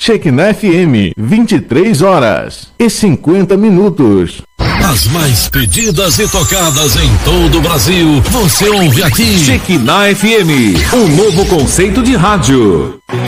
Shekinah FM, 23 horas e 50 minutos. As mais pedidas e tocadas em todo o Brasil, você ouve aqui. Shekinah FM, um novo conceito de rádio.